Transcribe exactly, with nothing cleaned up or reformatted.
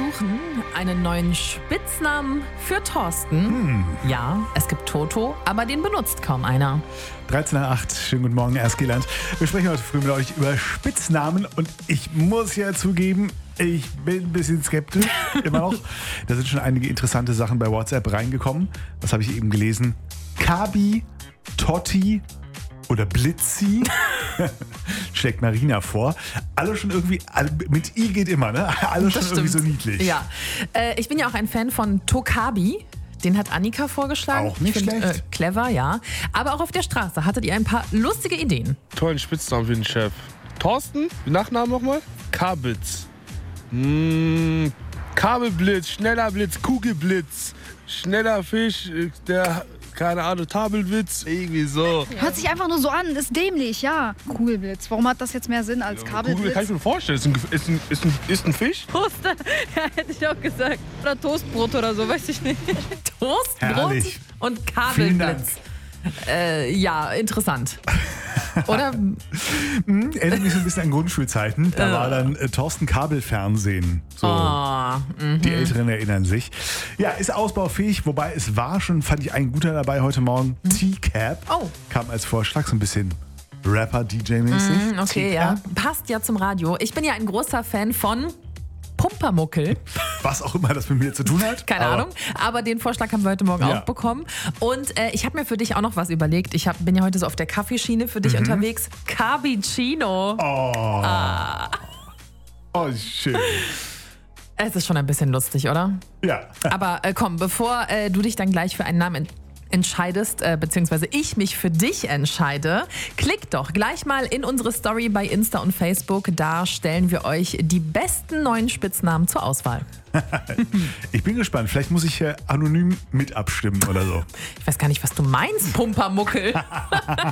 suchen einen neuen Spitznamen für Thorsten. Hm. Ja, es gibt Toto, aber den benutzt kaum einer. dreizehn Uhr acht, schönen guten Morgen, Erstgelernt. Wir sprechen heute früh mit euch über Spitznamen und ich muss ja zugeben, ich bin ein bisschen skeptisch, immer noch. Da sind schon einige interessante Sachen bei WhatsApp reingekommen. Was habe ich eben gelesen? Kabi, Totti oder Blitzi schlägt Marina vor. Alle schon irgendwie, alle, mit I geht immer, ne? Alle schon Das irgendwie so stimmt. niedlich. Ja, äh, ich bin ja auch ein Fan von Tokabi. Den hat Annika vorgeschlagen. Auch nicht ich find, schlecht. Äh, clever, ja. Aber auch auf der Straße hattet ihr ein paar lustige Ideen. Tollen Spitznamen für den Chef. Thorsten, Nachnamen nochmal? Kabitz. Mmh, Kabelblitz, schneller Blitz, Kugelblitz, schneller Fisch, der, keine Ahnung, Tabelwitz, irgendwie so. Hört sich einfach nur so an, ist dämlich, ja. Kugelblitz, warum hat das jetzt mehr Sinn als Kugel Kabelblitz? kann ich mir vorstellen, ist ein, ist ein, ist ein, ist ein Fisch? Toaster, ja, hätte ich auch gesagt. Oder Toastbrot oder so, weiß ich nicht. Toastbrot Herrlich. und Vielen Dank. Kabelblitz. Äh, ja, interessant. Oder? Hm, erinnert mich so ein bisschen an Grundschulzeiten. Da Äh. war dann äh, Thorsten Kabelfernsehen. So. Oh, mhm. Die Älteren erinnern sich. Ja, ist ausbaufähig, wobei es war schon, fand ich ein guter dabei heute Morgen. T-Cap Oh. kam als Vorschlag, so ein bisschen Rapper-D J-mäßig. Mhm, okay, ja. Passt ja zum Radio. Ich bin ja ein großer Fan von Pumpermuckel. Was auch immer das mit mir zu tun hat. Keine aber Ahnung. Aber den Vorschlag haben wir heute Morgen Ja. auch bekommen. Und äh, ich habe mir für dich auch noch was überlegt. Ich hab, bin ja heute so auf der Kaffeeschiene für dich Mhm. unterwegs. Cabicino. Oh. Oh, schön. Es ist schon ein bisschen lustig, oder? Ja. Aber äh, komm, bevor äh, du dich dann gleich für einen Namen ent entscheidest, äh, beziehungsweise ich mich für dich entscheide, klick doch gleich mal in unsere Story bei Insta und Facebook. Da stellen wir euch die besten neuen Spitznamen zur Auswahl. Ich bin gespannt. Vielleicht muss ich hier anonym mit abstimmen oder so. Ich weiß gar nicht, was du meinst, Pumpermuckel.